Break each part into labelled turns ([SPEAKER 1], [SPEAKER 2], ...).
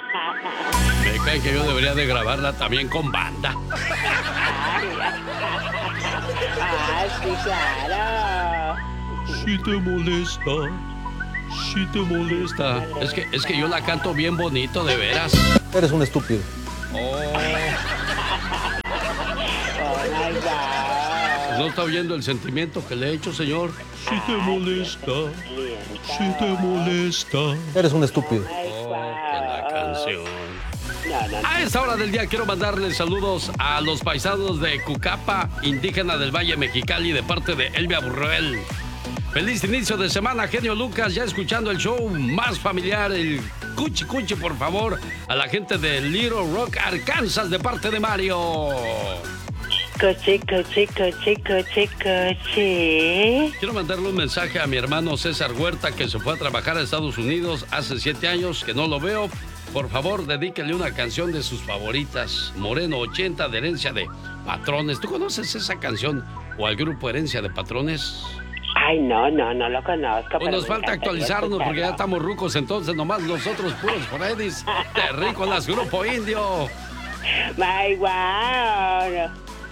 [SPEAKER 1] Me cae que yo debería de grabarla también con banda.
[SPEAKER 2] Sí, claro.
[SPEAKER 1] Si te molesta, si te molesta. Es que yo la canto bien bonito, de veras.
[SPEAKER 3] Eres un estúpido.
[SPEAKER 1] Oh.
[SPEAKER 2] Oh my God.
[SPEAKER 1] ¿No está oyendo el sentimiento que le he hecho, señor? Si te molesta, si te molesta.
[SPEAKER 3] Eres un estúpido.
[SPEAKER 1] Oh, que la canción.
[SPEAKER 2] No.
[SPEAKER 1] A esta hora del día quiero mandarles saludos a los paisanos de Cucapa, indígena del Valle Mexicali, de parte de Elvia Burruel. Feliz inicio de semana, genio Lucas, ya escuchando el show más familiar, el Cuchi Cuchi, por favor, a la gente de Little Rock, Arkansas, de parte de Mario.
[SPEAKER 2] Coche.
[SPEAKER 1] Quiero mandarle un mensaje a mi hermano César Huerta, que se fue a trabajar a Estados Unidos hace 7 años, que no lo veo. Por favor, dedíquele una canción de sus favoritas, Moreno 80, de Herencia de Patrones. ¿Tú conoces esa canción o al grupo Herencia de Patrones?
[SPEAKER 2] Ay, no lo conozco.
[SPEAKER 1] Pues nos falta actualizarnos porque ya estamos rucos, entonces nomás nosotros puros Freddys de Rícolas, Grupo Indio.
[SPEAKER 2] My wow.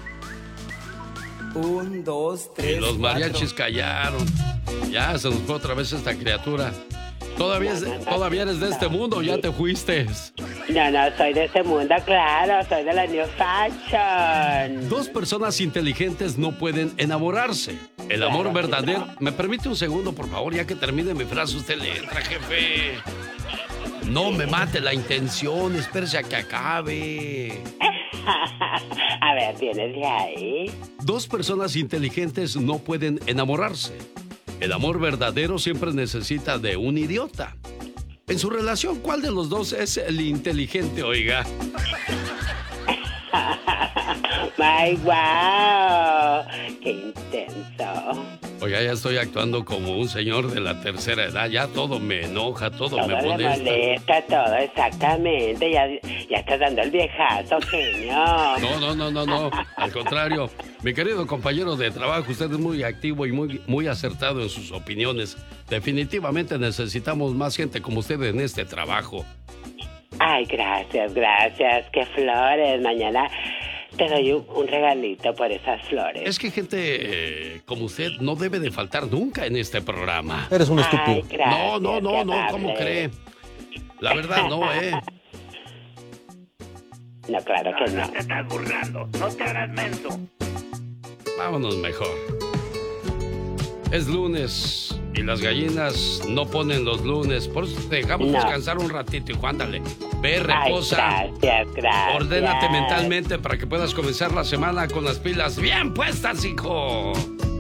[SPEAKER 4] 1, 2, 3.
[SPEAKER 1] Y los mariachis callaron. Ya se nos fue otra vez esta criatura. ¿Todavía eres de este mundo o ya te fuiste?
[SPEAKER 2] No, soy de este mundo, claro. Soy de la New Fashion.
[SPEAKER 1] 2 personas inteligentes no pueden enamorarse. El amor verdadero... ¿Me permite un segundo, por favor? Ya que termine mi frase, usted le entra, jefe. No me mate la intención, espérese a que acabe.
[SPEAKER 2] A ver, ¿vienes de ahí?
[SPEAKER 1] 2 personas inteligentes no pueden enamorarse. El amor verdadero siempre necesita de un idiota. En su relación, ¿cuál de los dos es el inteligente, oiga?
[SPEAKER 2] ¡My wow! ¡Qué intenso!
[SPEAKER 1] Oiga, ya estoy actuando como un señor de la tercera edad. Ya todo me enoja, todo me molesta.
[SPEAKER 2] Todo me molesta, todo, exactamente. Ya estás dando el viejazo, genio.
[SPEAKER 1] No. Al contrario, mi querido compañero de trabajo, usted es muy activo y muy acertado en sus opiniones. Definitivamente necesitamos más gente como usted en este trabajo.
[SPEAKER 2] Ay, gracias. ¡Qué flores! Mañana te doy un regalito por esas flores.
[SPEAKER 1] Es que gente como usted no debe de faltar nunca en este programa.
[SPEAKER 3] Eres un estúpido.
[SPEAKER 2] Ay, gracias,
[SPEAKER 1] No, ¿cómo cree? La verdad, no,
[SPEAKER 2] No, claro que no.
[SPEAKER 4] No te estás burlando, no te hagas menso.
[SPEAKER 1] Vámonos mejor. Es lunes y las gallinas no ponen los lunes. Por eso te dejamos descansar un ratito, hijo. Ándale. Ve, reposa.
[SPEAKER 2] Ay, gracias.
[SPEAKER 1] Ordénate mentalmente para que puedas comenzar la semana con las pilas bien puestas, hijo.